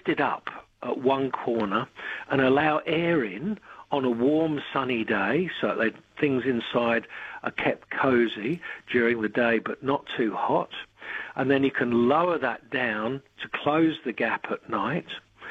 it up at one corner and allow air in on a warm, sunny day, so that things inside are kept cosy during the day but not too hot. And then you can lower that down to close the gap at night.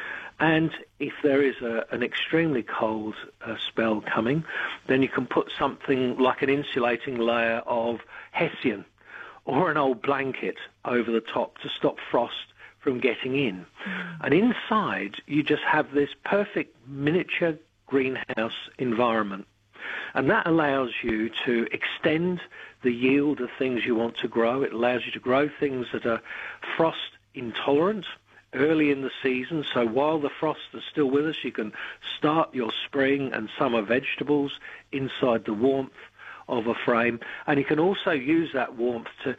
And if there is an extremely cold spell coming, then you can put something like an insulating layer of hessian or an old blanket over the top to stop frost from getting in. And inside, you just have this perfect miniature greenhouse environment. And that allows you to extend the yield of things you want to grow. It allows you to grow things that are frost intolerant early in the season. So while the frosts are still with us, you can start your spring and summer vegetables inside the warmth of a frame. And you can also use that warmth to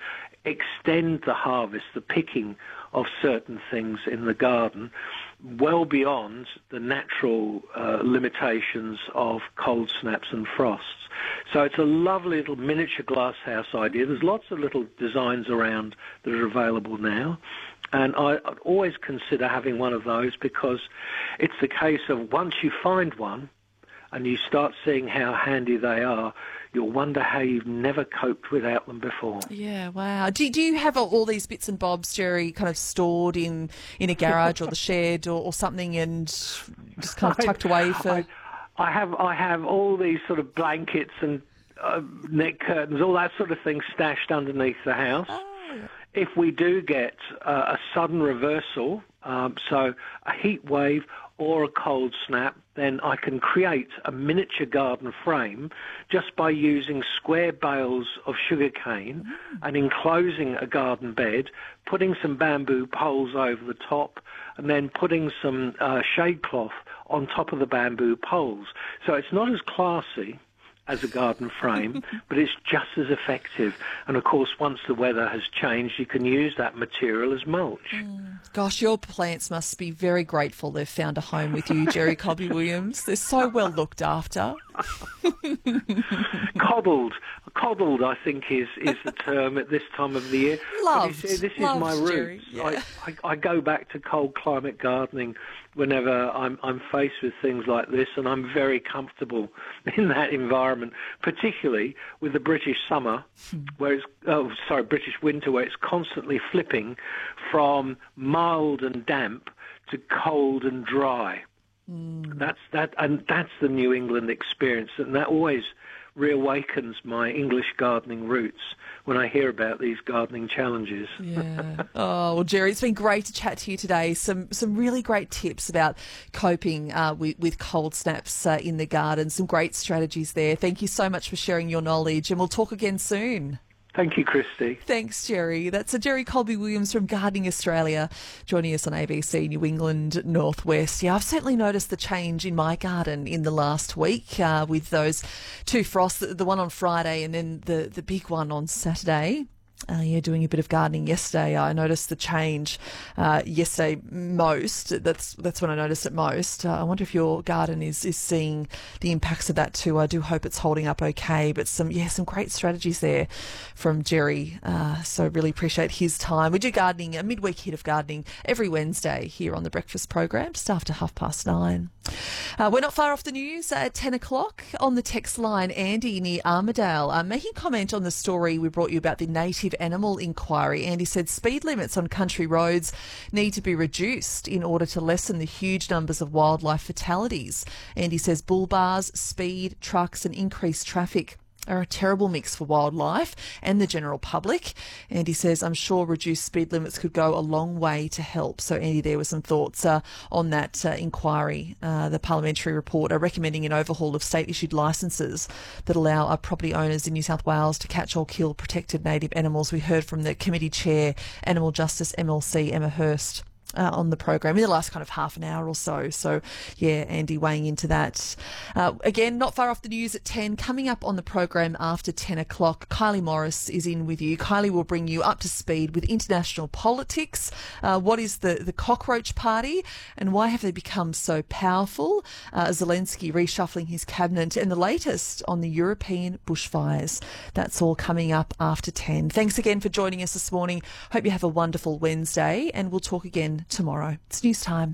extend the harvest, the picking of certain things in the garden, well beyond the natural limitations of cold snaps and frosts. So it's a lovely little miniature glasshouse idea. There's lots of little designs around that are available now. And I'd always consider having one of those, because it's the case of once you find one and you start seeing how handy they are, you'll wonder how you've never coped without them before. Yeah, wow. Do you have all these bits and bobs, Jerry, kind of stored in a garage or the shed or something, and just kind of tucked away for... I have all these sort of blankets and neck curtains, all that sort of thing stashed underneath the house. Oh. If we do get a sudden reversal, so a heat wave or a cold snap, then I can create a miniature garden frame just by using square bales of sugarcane and enclosing a garden bed, putting some bamboo poles over the top, and then putting some shade cloth on top of the bamboo poles. So it's not as classy as a garden frame, but it's just as effective. And of course, once the weather has changed, you can use that material as mulch. Gosh, your plants must be very grateful they've found a home with you, Jerry Colby-Williams. They're so well looked after. Coddled, I think, is the term at this time of the year. Loved. This is my roots. Yeah. I go back to cold climate gardening whenever I'm faced with things like this, and I'm very comfortable in that environment, particularly with the British summer, British winter, where it's constantly flipping from mild and damp to cold and dry. That's the New England experience, and that always reawakens my English gardening roots when I hear about these gardening challenges. Yeah. Oh, well, Jerry, it's been great to chat to you today. Some really great tips about coping with cold snaps in the garden. Some great strategies there. Thank you so much for sharing your knowledge, and we'll talk again soon. Thank you, Christy. Thanks, Jerry. That's Jerry Colby-Williams from Gardening Australia joining us on ABC New England Northwest. Yeah, I've certainly noticed the change in my garden in the last week with those two frosts, the one on Friday and then the big one on Saturday. Doing a bit of gardening yesterday. I noticed the change yesterday most. That's when I noticed it most. I wonder if your garden is seeing the impacts of that too. I do hope it's holding up okay. But some great strategies there from Jerry. So really appreciate his time. We do gardening, a midweek hit of gardening every Wednesday here on the breakfast program, just after 9:30. We're not far off the news at 10 o'clock on the text line. Andy near Armidale making comment on the story we brought you about the native animal inquiry. Andy said speed limits on country roads need to be reduced in order to lessen the huge numbers of wildlife fatalities. Andy says bull bars, speed, trucks and increased traffic are a terrible mix for wildlife and the general public. Andy says, I'm sure reduced speed limits could go a long way to help. So, Andy, there were some thoughts on that inquiry. The parliamentary report are recommending an overhaul of state-issued licences that allow property owners in New South Wales to catch or kill protected native animals. We heard from the committee chair, Animal Justice MLC, Emma Hurst, on the program in the last kind of half an hour or so. So, yeah, Andy weighing into that. Again, not far off the news at 10. Coming up on the program after 10 o'clock, Kylie Morris is in with you. Kylie will bring you up to speed with international politics. What is the cockroach party and why have they become so powerful? Zelensky reshuffling his cabinet and the latest on the European bushfires. That's all coming up after 10. Thanks again for joining us this morning. Hope you have a wonderful Wednesday and we'll talk again tomorrow. It's news time.